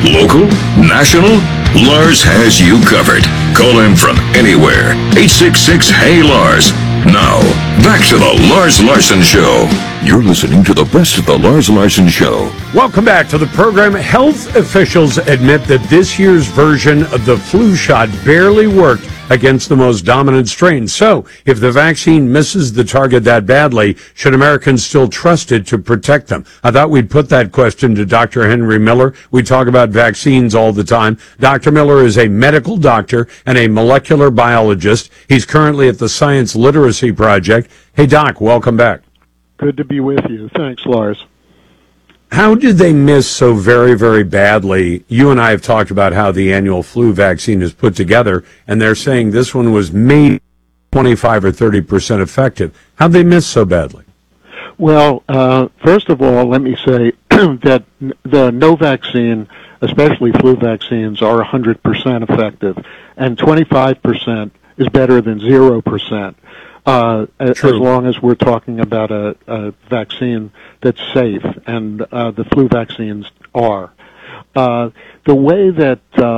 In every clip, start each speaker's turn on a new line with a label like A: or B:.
A: Local? National? Lars has you covered. Call him from anywhere. 866-HEY-LARS. Now, back to the Lars Larson Show. You're listening to the best of the Lars Larson Show.
B: Welcome back to the program. Health officials admit that this year's version of the flu shot barely worked against the most dominant strain. So, if the vaccine misses the target that badly, should Americans still trust it to protect them? I thought we'd put that question to Dr. Henry Miller. We talk about vaccines all the time. Dr. Miller is a medical doctor and a molecular biologist. He's currently at the Science Literacy Project. Hey, Doc, welcome back.
C: Good to be with you. Thanks, Lars.
B: How did they miss so very, very badly? You and I have talked about how the annual flu vaccine is put together, and they're saying this one was maybe 25 or 30% effective. How'd they miss so badly?
C: Well, first of all, let me say that no vaccine, especially flu vaccines, are 100% effective, and 25% is better than 0%. As long as we're talking about a vaccine that's safe, and the flu vaccines are. The way that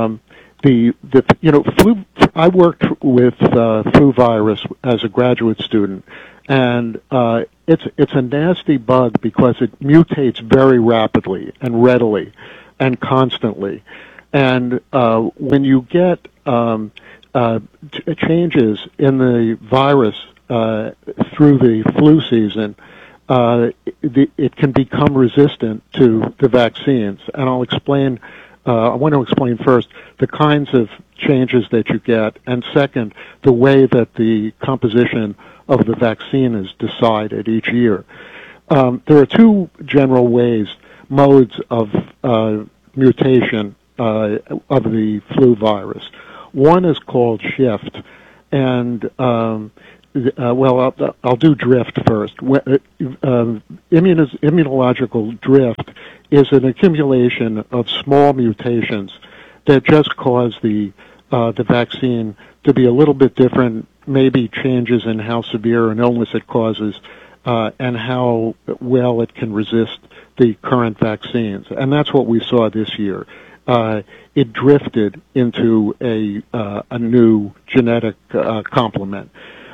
C: flu. I worked with flu virus as a graduate student, and it's a nasty bug because it mutates very rapidly and readily and constantly, and when you get changes in the virus through the flu season, it can become resistant to the vaccines. And I'll explain, I want to explain first the kinds of changes that you get, and second, the way that the composition of the vaccine is decided each year. There are two general modes of mutation of the flu virus. One is called shift, and I'll do drift first. Immunological drift is an accumulation of small mutations that just cause the vaccine to be a little bit different, maybe changes in how severe an illness it causes, and how well it can resist the current vaccines. And that's what we saw this year. It drifted into a new genetic complement.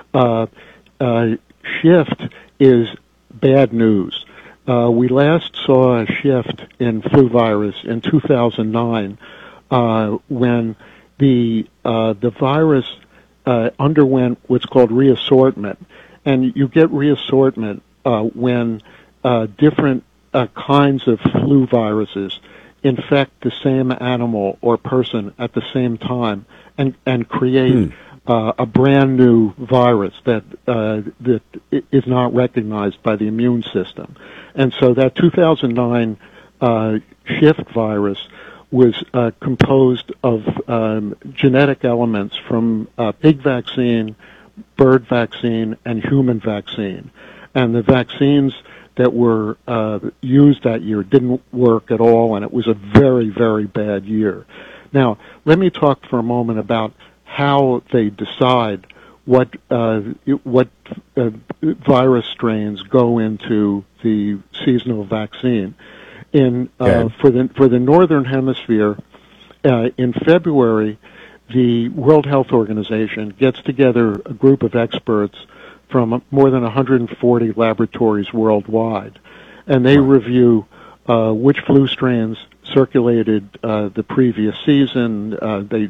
C: Shift is bad news. We last saw a shift in flu virus in 2009 when the virus underwent what's called reassortment. And you get reassortment when different kinds of flu viruses infect the same animal or person at the same time and create a brand new virus that is not recognized by the immune system. And so that 2009 shift virus was composed of genetic elements from pig vaccine, bird vaccine, and human vaccine. And the vaccines that were used that year didn't work at all, and it was a very, very bad year. Now, let me talk for a moment about how they decide what virus strains go into the seasonal vaccine. For the Northern Hemisphere, in February, the World Health Organization gets together a group of experts from more than 140 laboratories worldwide, and they review which flu strains circulated the previous season. They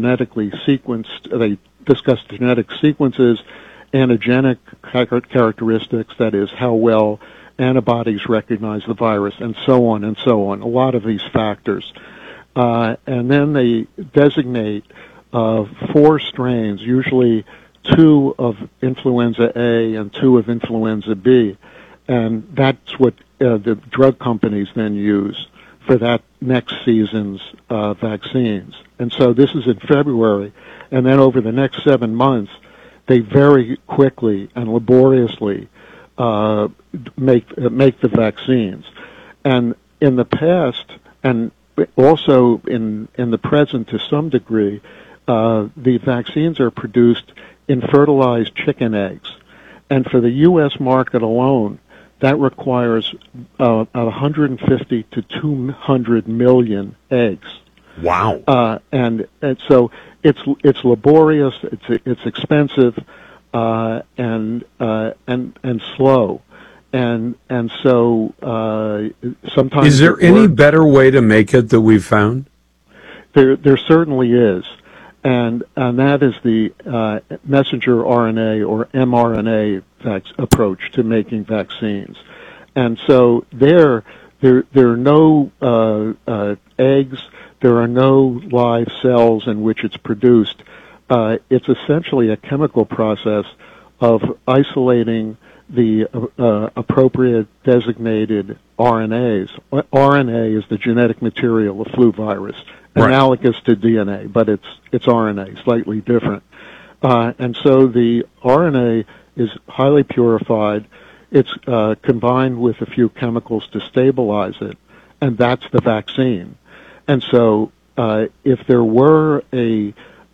C: discuss genetic sequences, antigenic characteristics, that is, how well antibodies recognize the virus, and so on and so on, a lot of these factors. And then they designate 4 strains, usually 2 of influenza A and 2 of influenza B. And that's what the drug companies then use for that next season's vaccines. And so this is in February, and then over the next 7 months, they very quickly and laboriously make the vaccines. And in the past, and also in the present to some degree, the vaccines are produced in fertilized chicken eggs. And for the U.S. market alone, that requires 150 to 200 million eggs.
B: Wow.
C: And so it's laborious, it's expensive, and slow. And so sometimes
B: is there any better way to make it that we've found?
C: There certainly is, and that is the messenger RNA or mRNA approach to making vaccines. And so there are no eggs, there are no live cells in which it's produced. It's essentially a chemical process of isolating the appropriate designated RNAs. RNA is the genetic material of flu virus, analogous to DNA, but it's RNA, slightly different. And so the RNA is highly purified. It's combined with a few chemicals to stabilize it, and that's the vaccine. And so if there were a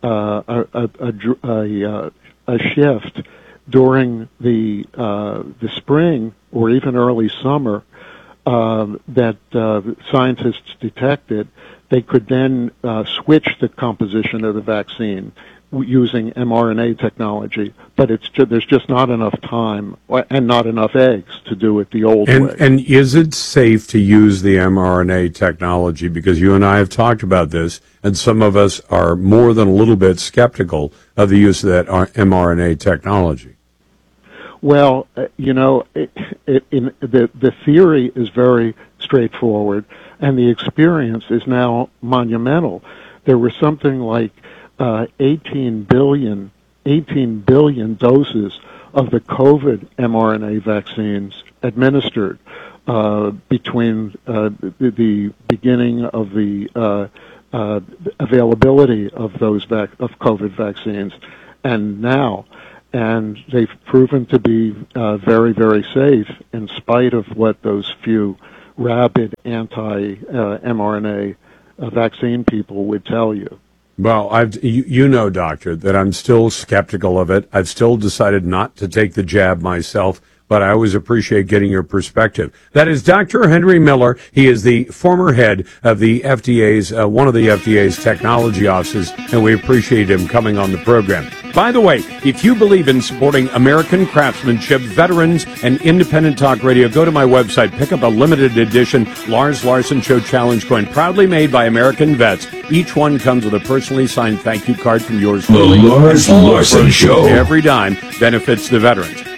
C: shift during the spring or even early summer that scientists detected, they could then switch the composition of the vaccine using mRNA technology. But there's just not enough time and not enough eggs to do it the old way.
B: And is it safe to use the mRNA technology? Because you and I have talked about this, and some of us are more than a little bit skeptical of the use of that mRNA technology.
C: Well, the theory is very straightforward, and the experience is now monumental. There were something like 18 billion doses of the COVID mRNA vaccines administered between the beginning of the availability of those of COVID vaccines and now. And they've proven to be very, very safe in spite of what those few rabid anti-mRNA vaccine people would tell you.
B: Well, you know, Doctor, that I'm still skeptical of it. I've still decided not to take the jab myself, but I always appreciate getting your perspective. That is Dr. Henry Miller. He is the former head of the FDA's, one of the FDA's technology offices, and we appreciate him coming on the program. By the way, if you believe in supporting American craftsmanship, veterans, and independent talk radio, go to my website, pick up a limited edition Lars Larson Show Challenge coin, proudly made by American vets. Each one comes with a personally signed thank you card from yours truly.
A: The Lars Larson Show.
B: Every dime benefits the veterans.